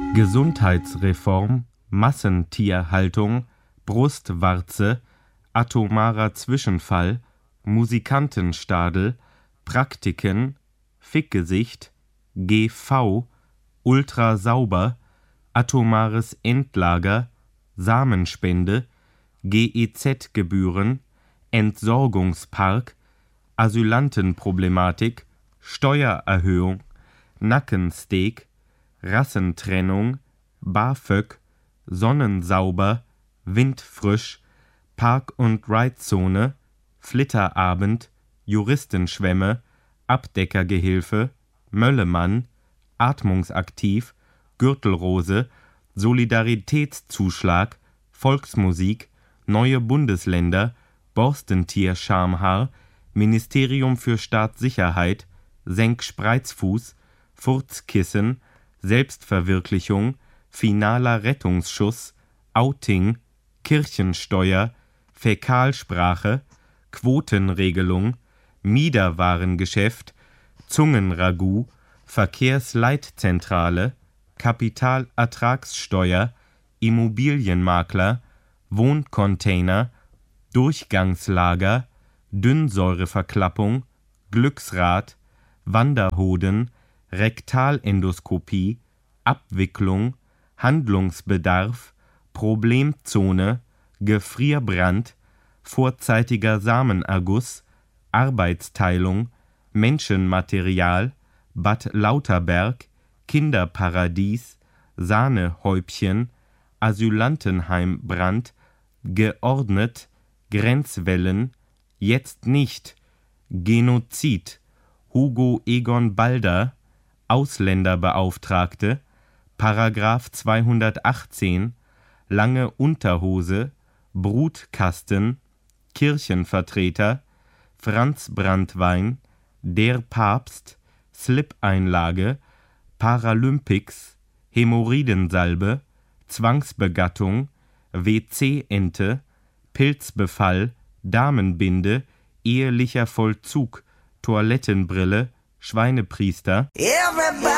Gesundheitsreform, Massentierhaltung, Brustwarze, atomarer Zwischenfall, Musikantenstadel, Praktiken, Fickgesicht, GV, ultrasauber, atomares Endlager, Samenspende, GEZ-Gebühren, Entsorgungspark, Asylantenproblematik, Steuererhöhung, Nackensteak, Rassentrennung, BAföG, Sonnensauber, Windfrisch, Park- und Ride-Zone, Flitterabend, Juristenschwemme, Abdeckergehilfe, Möllemann, Atmungsaktiv, Gürtelrose, Solidaritätszuschlag, Volksmusik, neue Bundesländer, Borstentier-Schamhaar, Ministerium für Staatssicherheit, Senk-Spreizfuß, Furzkissen, Selbstverwirklichung, finaler Rettungsschuss, Outing, Kirchensteuer, Fäkalsprache, Quotenregelung, Miederwarengeschäft, Zungenragout, Verkehrsleitzentrale, Kapitalertragssteuer, Immobilienmakler, Wohncontainer, Durchgangslager, Dünnsäureverklappung, Glücksrad, Wanderhoden, Rektalendoskopie, Abwicklung, Handlungsbedarf, Problemzone, Gefrierbrand, vorzeitiger Samenerguss, Arbeitsteilung, Menschenmaterial, Bad Lauterberg, Kinderparadies, Sahnehäubchen, Asylantenheimbrand, geordnet, Grenzwellen, jetzt nicht, Genozid, Hugo Egon Balder, Ausländerbeauftragte, Paragraph 218, lange Unterhose, Brutkasten, Kirchenvertreter, Franz Branntwein, der Papst, Slip-Einlage, Paralympics, Hämorrhoidensalbe, Zwangsbegattung, WC-Ente, Pilzbefall, Damenbinde, ehelicher Vollzug, Toilettenbrille, Schweinepriester.